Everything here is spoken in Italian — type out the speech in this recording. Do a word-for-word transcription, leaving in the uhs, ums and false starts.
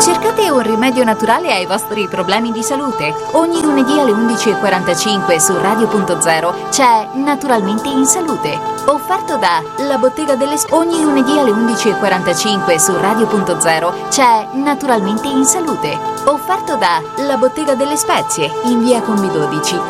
Cercate un rimedio naturale ai vostri problemi di salute. Ogni lunedì alle undici e quarantacinque su Radio Punto Zero c'è Naturalmente in Salute, offerto da La Bottega delle Spezie. Ogni lunedì alle undici e quarantacinque su Radio Punto Zero c'è Naturalmente in Salute, offerto da La Bottega delle Spezie in via Combi dodici.